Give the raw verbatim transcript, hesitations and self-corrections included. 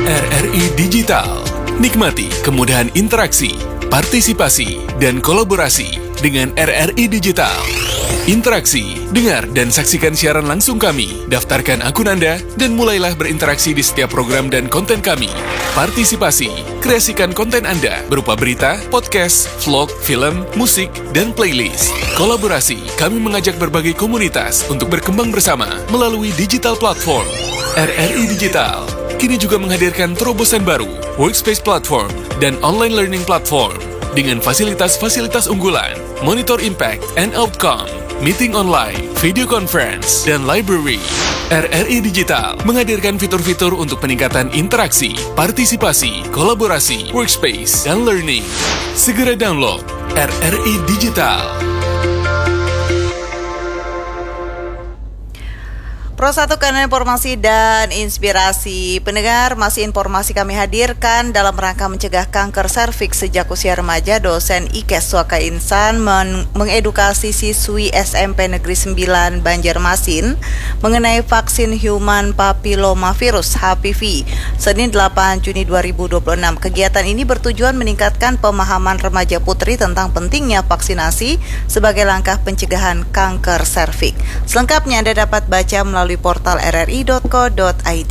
R R I Digital. Nikmati kemudahan interaksi, partisipasi, dan kolaborasi dengan R R I Digital. Interaksi, dengar dan saksikan siaran langsung kami, daftarkan akun Anda, dan mulailah berinteraksi di setiap program dan konten kami. Partisipasi, kreasikan konten Anda berupa berita, podcast, vlog, film, musik, dan playlist. Kolaborasi, kami mengajak berbagai komunitas untuk berkembang bersama melalui digital platform. R R I Digital kini juga menghadirkan terobosan baru, workspace platform, dan online learning platform dengan fasilitas-fasilitas unggulan, monitor impact and outcome, meeting online, video conference, dan library. R R I Digital menghadirkan fitur-fitur untuk peningkatan interaksi, partisipasi, kolaborasi, workspace, dan learning. Segera download R R I Digital. Pro satu Kanal Informasi dan Inspirasi. Pendengar, masih informasi kami hadirkan dalam rangka mencegah kanker serviks sejak usia remaja. Dosen I K E S Swaka Insan men- mengedukasi siswi S M P Negeri sembilan Banjarmasin mengenai vaksin human papillomavirus H P V Senin delapan Juni dua ribu dua puluh enam. Kegiatan ini bertujuan meningkatkan pemahaman remaja putri tentang pentingnya vaksinasi sebagai langkah pencegahan kanker serviks. Selengkapnya Anda dapat baca melalui portal r r i dot co dot i d.